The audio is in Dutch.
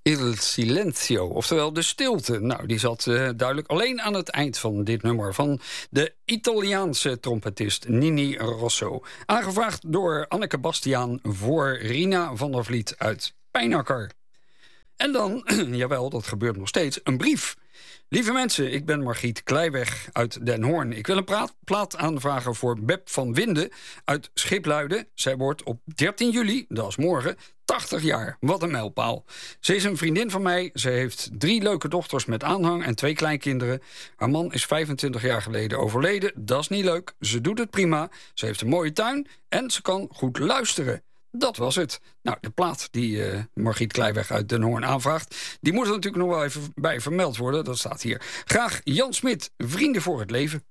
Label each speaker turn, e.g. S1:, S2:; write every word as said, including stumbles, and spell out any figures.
S1: Il Silenzio, oftewel de stilte. Nou, die zat uh, duidelijk alleen aan het eind van dit nummer van de Italiaanse trompetist Nini Rosso. Aangevraagd door Anneke Bastiaan voor Rina van der Vliet uit Pijnakker. En dan, jawel, dat gebeurt nog steeds, een brief. Lieve mensen, ik ben Margriet Kleiweg uit Den Hoorn. Ik wil een praat, plaat aanvragen voor Beb van Winden uit Schipluiden. Zij wordt op dertien juli, dat is morgen, tachtig jaar. Wat een mijlpaal. Ze is een vriendin van mij. Ze heeft drie leuke dochters met aanhang en twee kleinkinderen. Haar man is vijfentwintig jaar geleden overleden. Dat is niet leuk. Ze doet het prima. Ze heeft een mooie tuin en ze kan goed luisteren. Dat was het. Nou, de plaat die uh, Margriet Kleiweg uit Den Hoorn aanvraagt, die moet er natuurlijk nog wel even bij vermeld worden. Dat staat hier. Graag Jan Smit, Vrienden voor het Leven.